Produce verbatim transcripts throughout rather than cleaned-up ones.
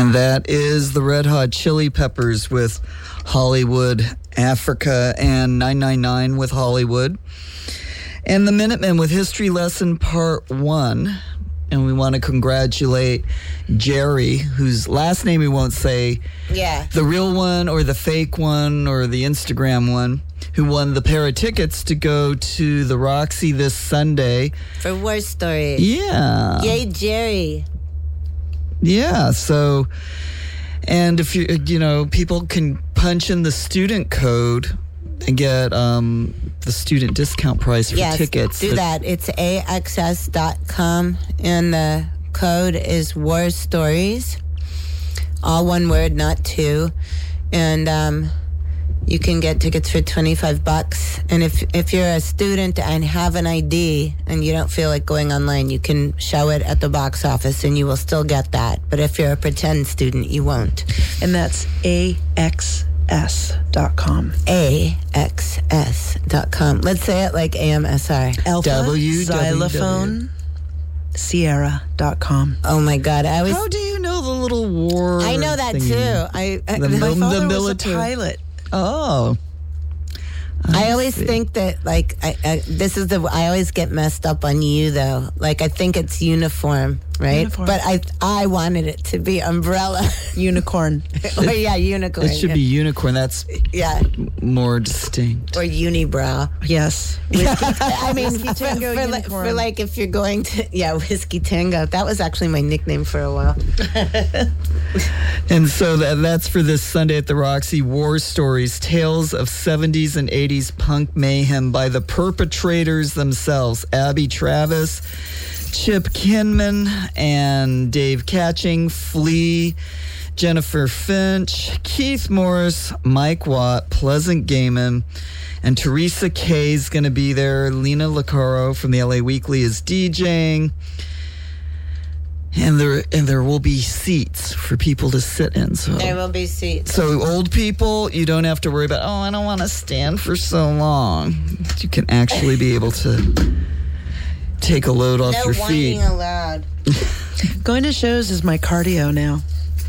And that is the Red Hot Chili Peppers with Hollywood, Africa, and nine nine nine with Hollywood. And the Minutemen with History Lesson Part one. And we want to congratulate Jerry, whose last name we won't say. Yeah. The real one or the fake one or the Instagram one, who won the pair of tickets to go to the Roxy this Sunday. For War Stories. Yeah. Yay, Jerry. Yeah, so, and if you, you know, people can punch in the student code and get um, the student discount price for yes, tickets. do that. It's A X S dot com, and the code is War Stories. All one word, not two. And um, you can get tickets for twenty-five bucks. And if if you're a student and have an I D and you don't feel like going online, you can show it at the box office and you will still get that. But if you're a pretend student, you won't. And that's A X S dot com. A X S dot com. Let's say it like A M S R. Alpha, W W W. xylophone, Sierra dot com. Oh my God. I always, How do you know the little war I know that thingy? too. I, I, The My mil- father was military. a pilot. Oh. I always see. think that, like, I, I, this is the, I always get messed up on you, though. Like, I think it's uniform, right? Uniform. But I I wanted it to be umbrella. Unicorn. Or, yeah, unicorn. It should be unicorn. That's Yeah. more distinct. Or unibrow. Yes. I mean, Whiskey for, Tango for, like, Unicorn. for, like, if you're going to, yeah, Whiskey Tango. That was actually my nickname for a while. And so that, that's for this Sunday at the Roxy. War Stories, Tales of seventies and eighties Punk Mayhem by the perpetrators themselves. Abby Travis, Chip Kinman, and Dave Catching, Flea, Jennifer Finch, Keith Morris, Mike Watt, Pleasant Gaiman, and Teresa Kay is going to be there. Lena Licaro from the L A Weekly is DJing. And there and there will be seats for people to sit in. So There will be seats. so old people, you don't have to worry about, oh, I don't want to stand for so long. You can actually be able to take a load off No your feet. whining allowed. Going to shows is my cardio now.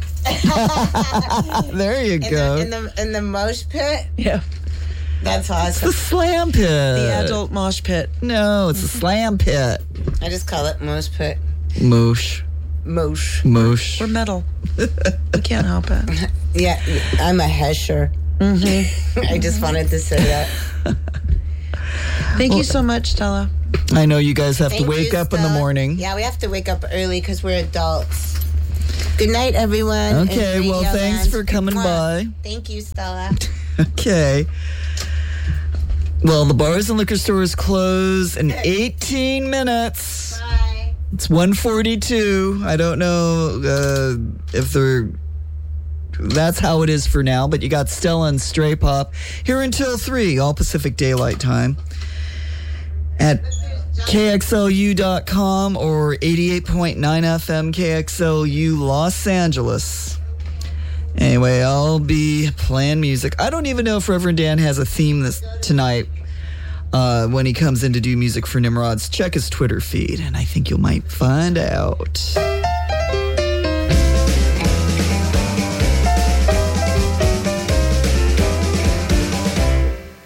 There you In go. the, in the in the mosh pit. Yeah. That's the awesome. slam pit. The adult mosh pit. No, it's a slam pit. I just call it mosh pit. Moosh. Mosh. Moosh. We're metal. We can't help it. Yeah, I'm a hesher. Mm-hmm. I just wanted to say that. Thank you so much, Stella. I know you guys have Thank to wake you, up in the Stella. morning. Yeah, we have to wake up early because we're adults. Good night, everyone. in Okay, well, Radio thanks Land. for coming Mwah. by. Thank you, Stella. Okay. Well, the bars and liquor stores close in eighteen minutes. Bye. It's one forty-two. I don't know uh, if they're... That's how it is for now, but you got Stella and Stray Pop here until three, all Pacific Daylight Time, at K X L U dot com or eighty-eight point nine F M K X L U Los Angeles. Anyway, I'll be playing music. I don't even know if Reverend Dan has a theme this tonight uh, when he comes in to do music for Nimrods. Check his Twitter feed, and I think you might find out.